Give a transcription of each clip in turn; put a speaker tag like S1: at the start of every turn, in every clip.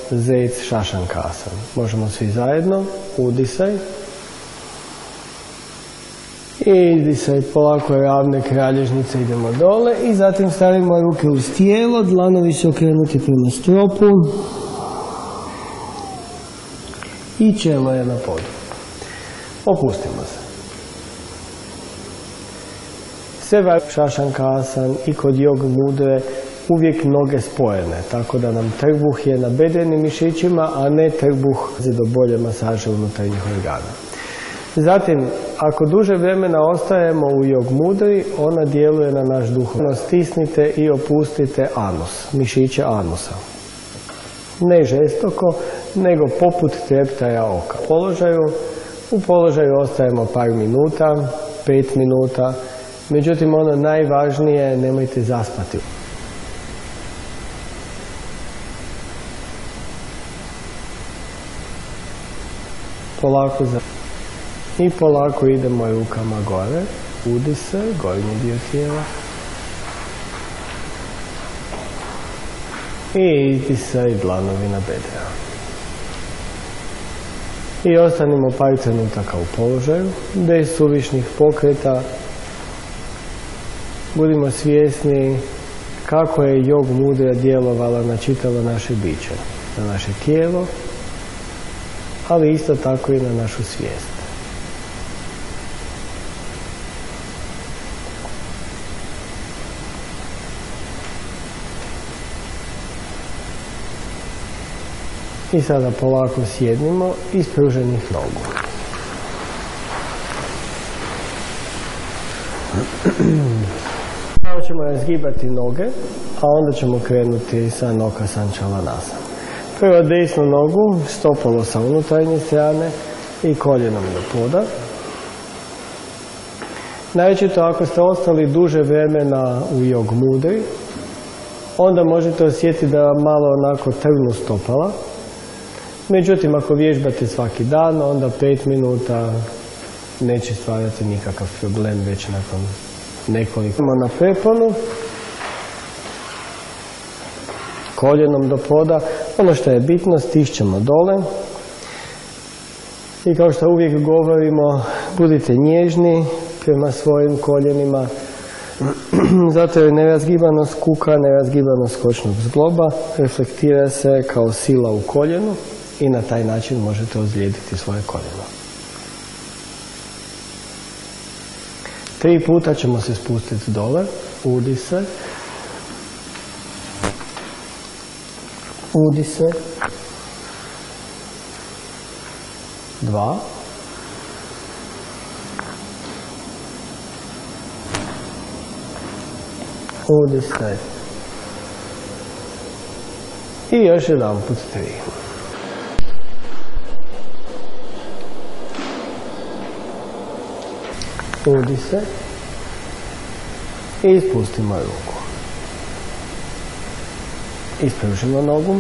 S1: zec šašankasan. Možemo svi zajedno, udisaj. I izdisaj, polako ravne kralježnice, idemo dole i zatim stavimo ruke uz tijelo, dlanovi su okrenuti prema stropu i čelo je na podu. Opustimo se. Sve šašankasan i kod jog mudre uvijek noge spojene, tako da nam trbuh je na bedrenim mišićima, a ne trbuh do bolje masaže unutarnjih organa. Zatim, ako duže vremena ostajemo u jog mudri, ona djeluje na naš duh. Stisnite i opustite anus, mišiće anusa. Ne žestoko, nego poput treptaja oka. U položaju ostajemo par minuta, 5 minuta, međutim ono najvažnije, nemojte zaspati. Polako i polako idemo rukama gore, udisaj, gornji dio tijela. I izdisaj, dlanovi na bedra. I ostanimo par trenutaka u položaju, bez suvišnih pokreta. Budimo svjesni kako je jog mudra djelovala na čitavo naše biće, na naše tijelo, ali isto tako i na našu svijest. I sada polako sjednimo ispruženih nogu. Malo ćemo razgibati noge, a onda ćemo krenuti sa Nokha Sančalanasa. Prvo desnu nogu, stopalo sa unutarnje strane i koljenom do poda. Naročito ako ste ostali duže vremena u jog mudri, onda možete osjetiti da vam malo onako trnu stopala. Međutim, ako vježbate svaki dan, onda 5 minuta neće stvarati nikakav problem već nakon nekoliko. Na preponu, koljenom do poda. Ono što je bitno, stišćemo dole. I kao što uvijek govorimo, budite nježni prema svojim koljenima. Zato je nerazgibanost kuka, nerazgibanost kočnog zgloba, reflektira se kao sila u koljenu i na taj način možete ozlijediti svoje koljeno. 3 puta ćemo se spustiti dole, udisaj, udisaj, 2, udisaj i još jedan put 3. Udisaj i spustimo ruku. Ispružimo nogu.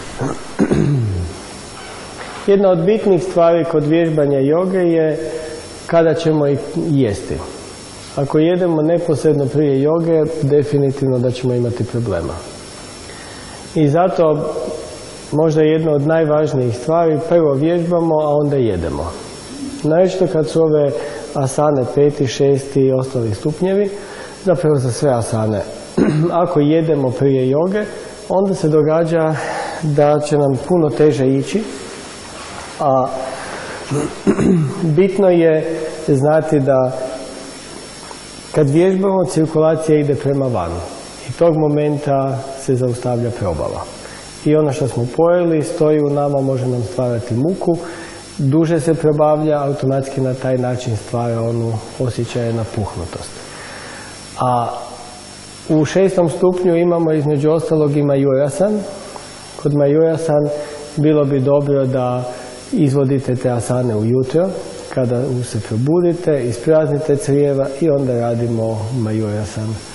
S1: Jedna od bitnih stvari kod vježbanja joge je kada ćemo jesti. Ako jedemo neposredno prije joge, definitivno da ćemo imati problema. I zato možda jedna od najvažnijih stvari, prvo vježbamo, a onda jedemo. Naročito kad su ove asane 5., 6. i ostali stupnjevi, zapravo za sve asane. Ako jedemo prije joge, onda se događa da će nam puno teže ići, a bitno je znati da kad vježbamo, cirkulacija ide prema van i tog momenta se zaustavlja probava. I ono što smo pojeli stoji u nama, može nam stvarati muku, duže se probavlja, automatski na taj način stvara onu osjećaj napuhnutost. A u 6. stupnju imamo između ostalog i Mayurasan. Kod Mayurasan bilo bi dobro da izvodite te asane ujutro, kada se probudite, ispraznite crijeva i onda radimo Mayurasan